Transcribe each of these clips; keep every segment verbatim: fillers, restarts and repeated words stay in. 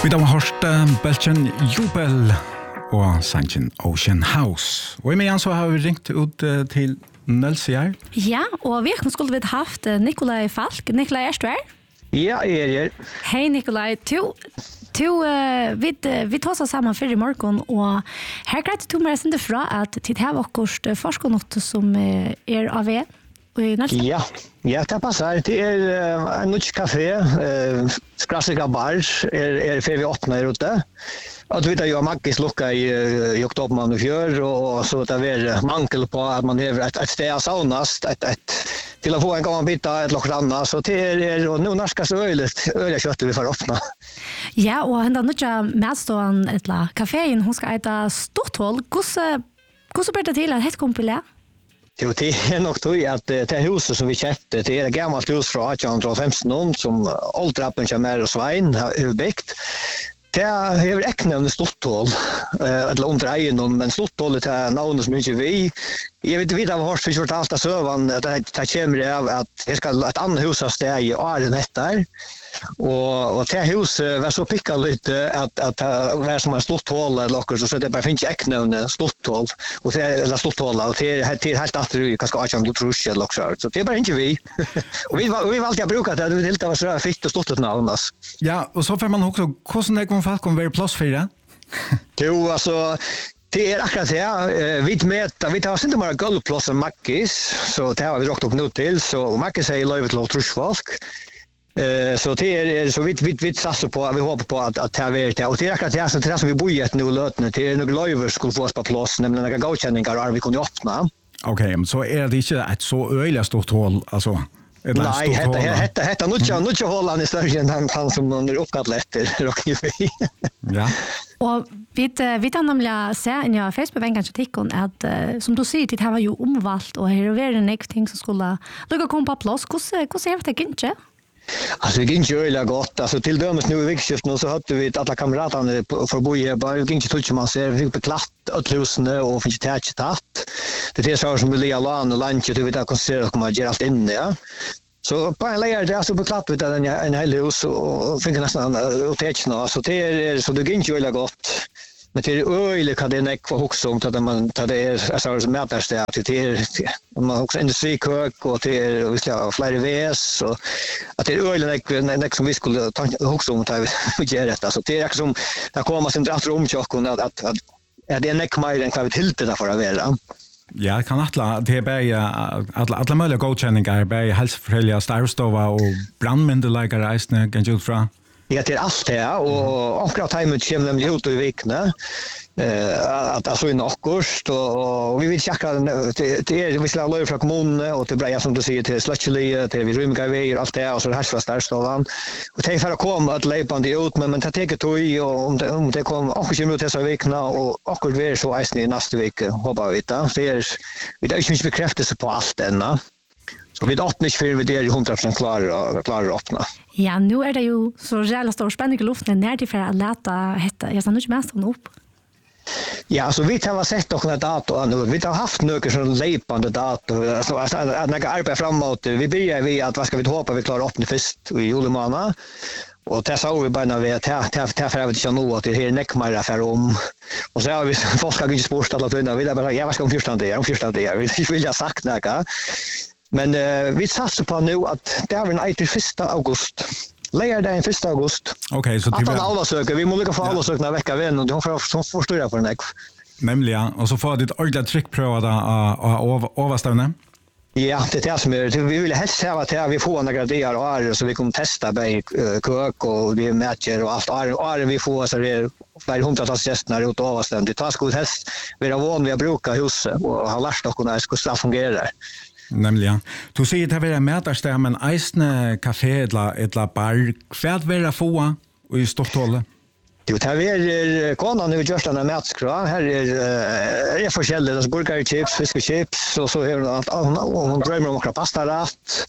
Vi har hørt Belgian Jubel og sangen Ocean House. Og i medan så har vi ringt ut uh, til Nølsjær. Ja, og vi skulle vi haft uh, Nikolaj Falk. Nikolaj, er du her? Ja, jeg er her. Hei Nikolaj, du, du uh, vi, uh, vi tar oss sammen før i morgen, og her greit du meg sende fra at til det her var akkurat uh, forskonått som uh, er av E. Ja, ja, det passer. Det er uh, en norsk kafé, uh, Skrassika Bar, er, er før vi åpner ute. Og du vet jo at Maggis lukka i, uh, i oktober i fjør, og så det er mangel på at man har et, et sted av saunast, et, et, til å få en gammel bit av et lokkert annet. Så det er, og nå norskast øyelig, øyelig kjøttet vi får åpne. Ja, og henne nødja medstående etla kaféen, hun skal eita stortål. Hvordan blir det til at hett kom på det? Jo, det er nok tog at det huset som vi kjøpte, det er et gammelt hus fra atten femten som Oldrappen kommer og Svein har byggt. Det har ikke nevnt Stortål, eller under egen, men Stortål er navnet som ikke vi. Jeg vet ikke av hos vi fortalte søvann, at det, det kommer av at det skal et annet hus av sted i Åren etter. Og, og det huset var så pikket litt at, at det var som en Stortål eller noe, så det bare finnes ikke nevnt Stortål, eller Stortål, og det er, det er helt atter i kanskje Åren du tror ikke eller noe, så det er bare ikke vi. Og vi, vi valgte å bruke det, det var så fitt og Stortål navn. Ja, og så får man også, hvordan er det folk kommer være plass for det? Jo, altså, det er akkurat det. Vi vet, vi tar ikke bare gulvplass av Maggis, så det har vi råkt opp nå til, så Maggis er i løyve til å trusfolk. Uh, så det är så vi vi vi satsar på vi hoppas på att att det är det och det är akkurat det som det som vi bor i ett nu lötne till några löver skulle få oss på plats nämligen några godkänningar vi kunde öppna. Okej, men så är det inte ett så öjligt stort hål alltså. Nej, hetta hetta hetta nu inte nu inte hållan i större än han han som under uppkallat efter och Ja. Og vi vi tar nemlig se i ja Facebook-vängen artikeln att uh, som du säger det här var ju omvalt och här är det en ting som skulle lukka komma på plats. Hur hur ser det inte? Alltså det gick ju öliga gott. Alltså till dömes nu i vikskiften så hade vi alla kamraterna för bo i bara det gick inte till man ser vi på klatt och lusne och finns det tätt tätt. Det är så som vi lägger lan och lunch och vi tar konserter kommer göra allt inne ja. Så på en läger det så på klatt vet en en hel hus och fick nästan och tätt nå så det är så det gick ju öliga gott. Men det är öjligt kan det näkva också om att man tar det är alltså som mätars det att det är man också industrikök och det är vi ska ha flera väs så att det är öjligt näk som vi skulle ta också om att vi gör det alltså det är som där kommer sin dratt rum chocken att att att det är näk mer än vad vi tillte där för att vara. Ja, kan alla det är bara alla alla möjliga godkänningar bara hälsoförhälliga starvstova och brandmyndigheter reisne kan ju från. Ja, det är allt det, och akkurat tajmet kommer nämligen ut i vikna. Uh, att alltså i Nockost och, och vi vill checka det är vi ska lösa från kommunen och till Breja som du säger till Slutchely till vi rymga vägar allt det och så här fast där står och det för att komma att leipande ut men men det tar tog och om det om det kommer också kommer till så vikna och akkurat vi så är i nästa vecka hoppas vi det det är vi det är inte bekräftelse på allt ännu. Så vi åt inte för vi det är hundra procent klara klara att öppna. Ja, nu är det ju så jävla stor spänning i luften när det för att låta hetta. Jag stannar inte mest hon upp. Ja, så vi har sett några dator nu. Vi har haft några sån leipande dator. Så alltså att några arbete framåt. Vi börjar vi att vad ska vi hoppa vi klarar öppna först i juli månad. Och det sa vi bara när vi att att att för att nå att det är näckmara för om. Och så har vi folk har inte sport alla tiden. Vi där bara jag ska om första det, om första det. Vi vill jag sagt några. Men uh, vi satsar på nu att det är den första augusti. Lägger det den första augusti. Okej, okay, så det var alla söker. Vi måste få alla sökna vecka vem och de får som förstår för den. Nämligen och så får ditt ordentligt tryckprova av överstävne. Ja, det är det som är. Vi vill helst ha att vi får några grader och är så vi kommer testa bei kök och vi mäter och allt är vi får så det är hundratals gäster ut av oss den. Det tar skulle helst vara van vi att bruka huset och ha lärt oss hur det fungerar. Nämligen. Du säger att det är mätarsted, men eisne kafé eller, eller bar, vad vill jag få i Stortåle? Jo, det här är konan nu just den här mätskra. Här är det forskjelligt, alltså burgerchips, fiskechips och så är hon drömmer om några pastarätt.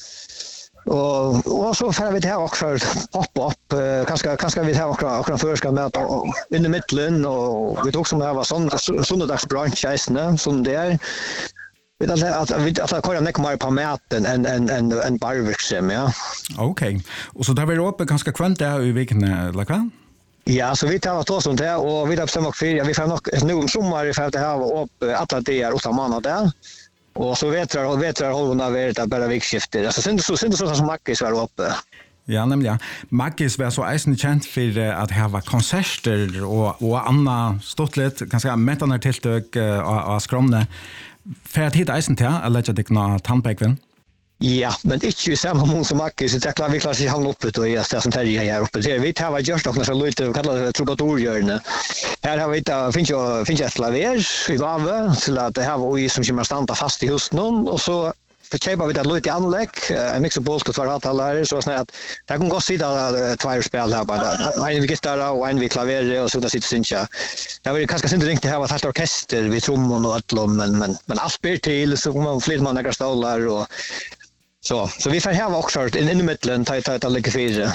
Och och så får vi det här också pop-up kanske kanske vi har också också förska med in i mitten och vi tog som det var sån söndagsbrunch isne som det är. Vi att att vi att köra mycket mer på maten än än än än barbeksem, ja. Okej. Och så där vi uppe ganska kvant där i veckan eller vad? Ja, så vi tar oss som det, og vi har bestämt oss för, ja, vi får nog nu om sommar för att det här var upp alla dagar åtta månader. Och så vet jag vet jag håller av det bara vikskifte. Alltså sen så sen så som Mackis var uppe. Ja, nämligen. Mackis var så eisen kjent for at det var konserter og, og anna stått litt, kanskje mettende tiltøk av, av skromne. For at hit eisen til, eller ikke det noe tannpekven? Ja, men ikke i samme mån som Mackis. Det er klart vi klarer seg havne oppe og jeg stedet som Terje her oppe. Det er vi tar var gjørst noe som løyte, vi kaller det troubadourhjørne. Her har vi ikke, finnes jo finnes et laver i lave, til at det her var vi som kommer standa fast i husen, og så för köpa vi det lite anlägg en mix av bolt och tvärhattalare så snart att det kan gå sitta två spel här bara en vid gitarr och en vid klaver och så där sitter synja. Det var kanske inte riktigt här var ett orkester vid trummor och allom men men men allt ber till så man fler man några stolar och så så vi får här också in i mitten ta ta ta lite fyra.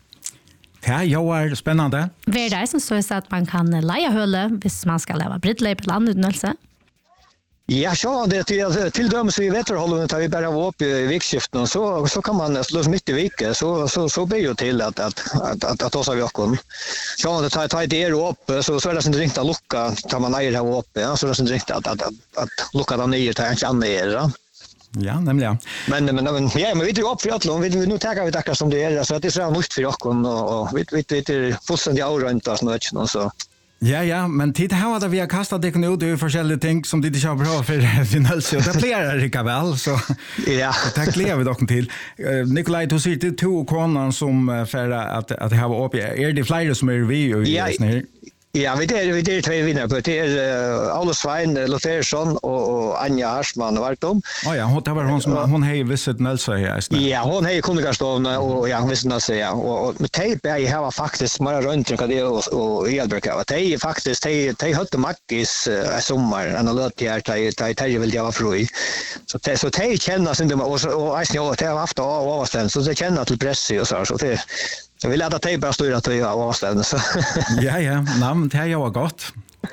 Ja, ja, är spännande. Vad är det som så är att man kan leja hölle hvis man ska leva brittley på landutnelse? Ja, så det till till döms vi vet håller tar vi bara upp i vikskiften så så kan man slå mitt i veckan så så så blir ju till att att att att, att oss vi också. Så det tar tar det upp så så är det inte riktigt att lucka tar man ner här uppe ja så det är inte riktigt att att att, att lucka den ner tar inte annera. Ja, nämligen. Men men men ja, men vi drar upp för att vi nu tar vi det som det är så att det är så nytt för oss och och vi vi det är fullständigt avrunt så så Ja, ja, men tid här var vi har kastat det nu det är forskjellige ting som det inte har bra för sin hälsa och det plerar Rika väl så ja tack lever vi dock till uh, Nikolaj du ser till två konan som för att att det här var uppe är det fler som är vi och ja, snär. Ja, vi det vi det två vinnare på det är uh, Olle Svein Lothersson och, och Anja Arsman vart de. Ja ja, hon det var hon som hon har visit Nelsa här. Ja, hon har kunnigastovna och ja, visst när säga och, och med tape är här faktiskt mer runt än det och och Elberg var. Det är faktiskt det det hade Mackis i sommar en låt här det det det vill jag vara fri. Så det så det kännas inte och och jag har det har haft av avstånd så det känner till press och så så det jag vill att det bara styra till jag avstånd så. Ja ja, namn det jag var gott.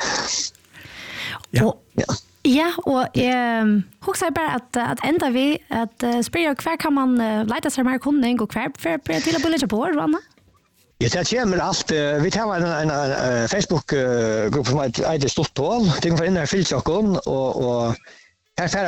Ja. Ja. Ja, och eh hur bara att att ända vi att uh, spraya kvar kan man uh, leta sig mer kunding och kvar för till att bulla på Ronna. Ja, det kommer allt vi tar en en, en Facebook grupp som heter Stort Tål. Det går in där fylls och och här